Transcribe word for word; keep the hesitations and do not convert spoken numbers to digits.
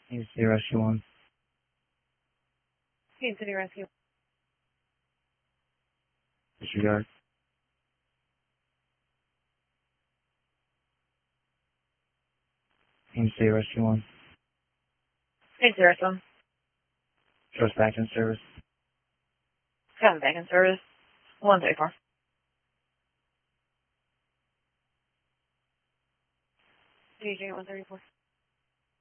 Kansas City Rescue one. Kansas City Rescue. Disregard. Kansas City Rescue one. Kansas City Rescue one. Trust back in service. Coming back in service. one thirty-four. D J one thirty-four.